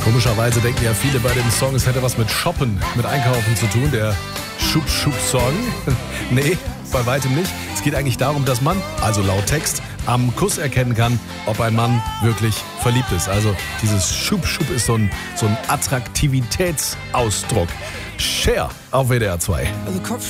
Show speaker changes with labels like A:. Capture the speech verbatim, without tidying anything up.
A: Komischerweise denken ja viele bei dem Song, es hätte was mit Shoppen, mit Einkaufen zu tun, der Schub-Schub-Song. Nee, bei weitem nicht. Es geht eigentlich darum, dass man, also laut Text, am Kuss erkennen kann, ob ein Mann wirklich verliebt ist. Also dieses Schub-Schub ist so ein, so ein Attraktivitätsausdruck. Cher auf W D R zwei.